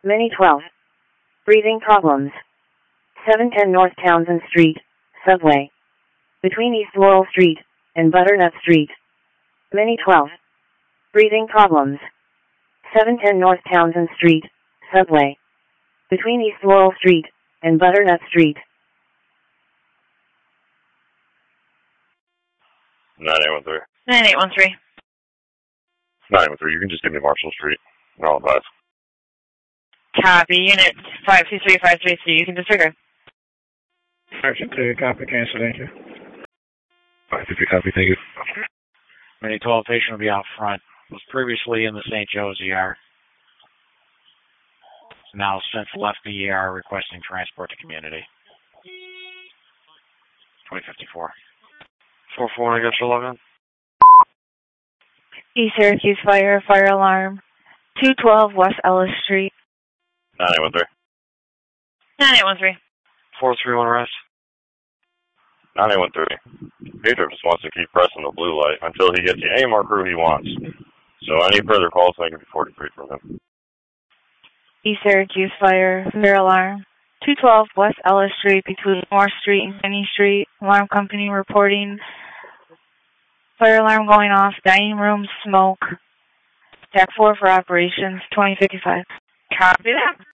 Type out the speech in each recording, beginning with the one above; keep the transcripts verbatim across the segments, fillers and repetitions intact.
Mini twelve. Breathing problems. seven ten North Townsend Street, Subway. Between East Laurel Street and Butternut Street. Mini twelve. Breathing problems. seven ten North Townsend Street, Subway. Between East Laurel Street and Butternut Street. nine eight one three. nine eight one three. nine eight one three, you can just give me Marshall Street. I'll advise. Copy, unit five two three five three three, you can disregard. five two three, copy, cancel, thank you. five two three, copy, thank you. Mini twelve patient will be out front. Was previously in the Saint Joe's E R. Now since left the E R requesting transport to community. twenty fifty-four. four four, I got your log on. East Syracuse Fire, fire alarm. two twelve West Ellis Street. nine eight one three. nine eight one three. four three one arrest. nine eight one three. Pedro just wants to keep pressing the blue light until he gets the A M R crew he wants. So any further calls, I can be forty-three from him. East Syracuse Fire, fire alarm. two twelve West Ellis Street between Moore Street and Finney Street. Alarm company reporting fire alarm going off, dining room smoke. Tac four for operations, twenty fifty-five. Copy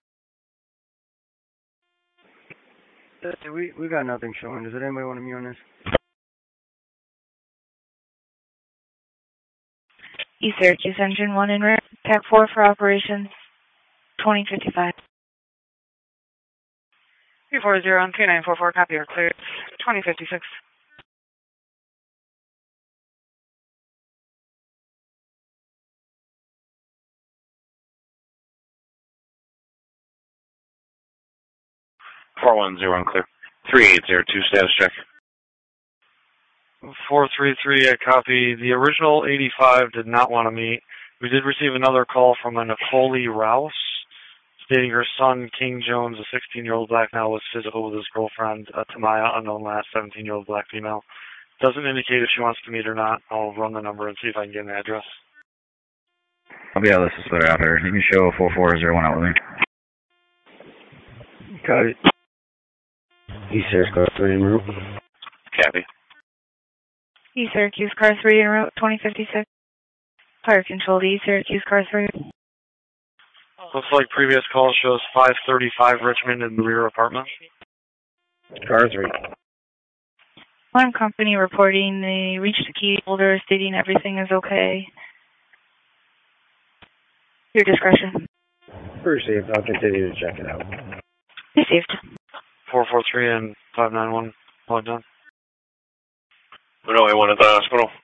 that. We we got nothing showing. Does anybody want to mute on this? East Syracuse engine one in rear. Tac four for operations, twenty fifty-five. three four zero and three nine four four, copy or cleared, twenty fifty-six. four one zero, unclear. three eight zero two, status check. four three three, I copy. The original eighty-five did not want to meet. We did receive another call from a Nicole Rouse stating her son, King Jones, a sixteen-year-old black male, was physical with his girlfriend, uh, Tamaya, unknown last, seventeen-year-old black female. Doesn't indicate if she wants to meet or not. I'll run the number and see if I can get an address. I'll be out of this splitter out here. You can show four four zero one out with me. Got it. East Syracuse car three en route. Copy. East Syracuse car three en route, twenty fifty-six. Fire control to East Syracuse car three. Looks like previous call shows five thirty-five Richmond in the rear apartment. Car three. Alarm company reporting they reached the key holder stating everything is okay. Your discretion. Received. I'll continue to check it out. Received. four four three and five nine one logged on. We know anyone at the hospital?